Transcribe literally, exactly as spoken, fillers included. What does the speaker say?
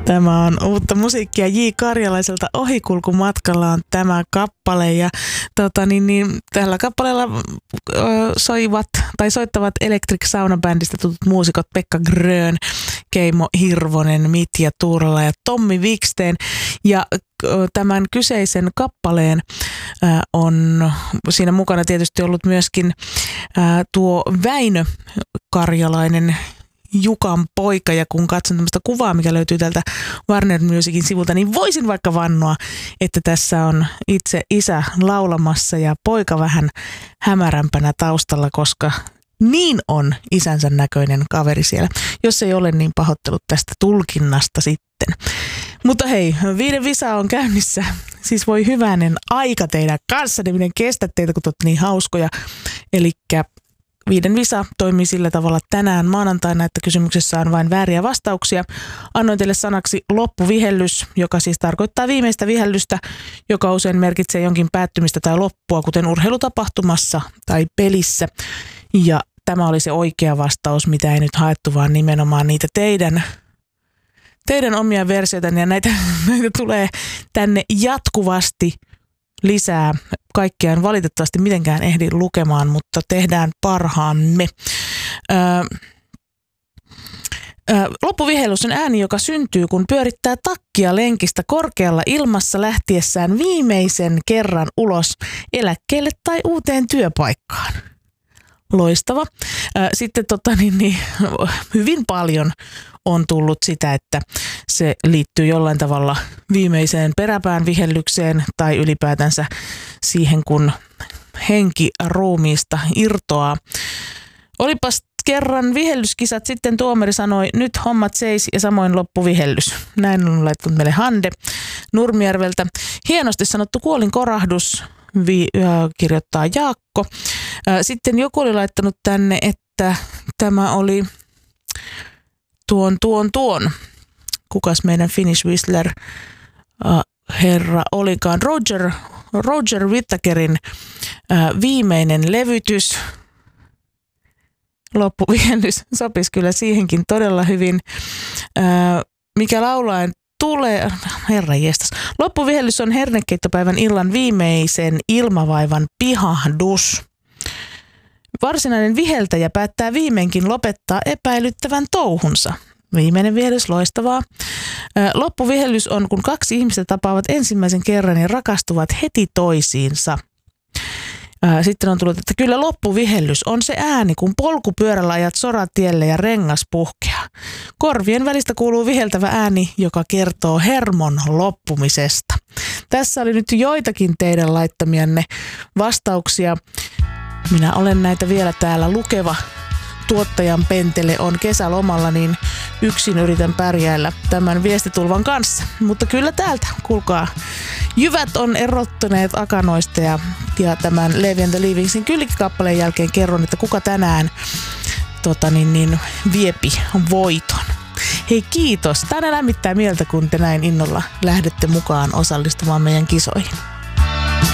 Tämä on uutta musiikkia J. Karjalaiselta. Ohikulkumatkalla on tämä kappale ja tota, niin, niin, tällä kappaleella ö, soivat tai soittavat Electric Sauna-bändistä tutut muusikot Pekka Grön, Keimo Hirvonen, Mitja Tuurala ja Tommi Viksten. Ja ö, tämän kyseisen kappaleen ö, on siinä mukana tietysti ollut myöskin ö, tuo Väinö Karjalainen, Jukan poika, ja kun katson tämmöistä kuvaa, mikä löytyy tältä Warner Musicin sivulta, niin voisin vaikka vannoa, että tässä on itse isä laulamassa ja poika vähän hämärämpänä taustalla, koska niin on isänsä näköinen kaveri siellä. Jos ei ole, niin pahoittelut tästä tulkinnasta sitten. Mutta hei, viiden visa on käynnissä. Siis voi hyvänen aika teidän kanssa, niin miten kestät teitä, kun te olette niin hauskoja. Elikkä Viiden visa toimii sillä tavalla tänään maanantaina, että kysymyksessä on vain vääriä vastauksia. Annoin teille sanaksi loppuvihellys, joka siis tarkoittaa viimeistä vihellystä, joka usein merkitsee jonkin päättymistä tai loppua, kuten urheilutapahtumassa tai pelissä. Ja tämä oli se oikea vastaus, mitä ei nyt haettu, vaan nimenomaan niitä teidän, teidän omia versioita. Ja näitä, näitä tulee tänne jatkuvasti lisää. Kaikkea en valitettavasti mitenkään ehdi lukemaan, mutta tehdään parhaamme. Öö, öö, loppuvihellys on ääni, joka syntyy, kun pyörittää takkia lenkistä korkealla ilmassa lähtiessään viimeisen kerran ulos eläkkeelle tai uuteen työpaikkaan. Loistava. Sitten tota, niin, niin, hyvin paljon on tullut sitä, että se liittyy jollain tavalla viimeiseen peräpään vihellykseen tai ylipäätänsä siihen, kun henki ruumiista irtoaa. Olipas kerran vihellyskisat, sitten tuomari sanoi, nyt hommat seis ja samoin loppuvihellys. Näin on laittanut meille Hande Nurmijärveltä. Hienosti sanottu kuolinkorahdus, vi- kirjoittaa Jaakko. Sitten joku oli laittanut tänne, että tämä oli tuon, tuon, tuon. Kukas meidän Finnish Whistler äh, herra olikaan? Roger, Roger Whittakerin äh, viimeinen levytys. Loppuvihellys sopisi kyllä siihenkin todella hyvin. Äh, mikä laulaen tulee, herranjestas. Loppuvihellys on hernekeittopäivän illan viimeisen ilmavaivan pihahdus. Varsinainen viheltäjä päättää viimeinkin lopettaa epäilyttävän touhunsa. Viimeinen vihellys, loistavaa. Loppuvihellys on, kun kaksi ihmistä tapaavat ensimmäisen kerran ja rakastuvat heti toisiinsa. Sitten on tullut, että kyllä loppuvihellys on se ääni, kun polkupyörällä ajat soratielle ja rengas puhkeaa. Korvien välistä kuuluu viheltävä ääni, joka kertoo hermon loppumisesta. Tässä oli nyt joitakin teidän laittamianne vastauksia. Minä olen näitä vielä täällä lukeva. Tuottajan pentele on kesälomalla, niin yksin yritän pärjäillä tämän viestitulvan kanssa. Mutta kyllä täältä, kuulkaa, jyvät on erottuneet akanoista ja, ja tämän Levi and the Leavingsin kyllikikappaleen jälkeen kerron, että kuka tänään tota niin, niin, viepi voiton. Hei, kiitos. Tämä lämmittää mieltä, kun te näin innolla lähdette mukaan osallistumaan meidän kisoihin.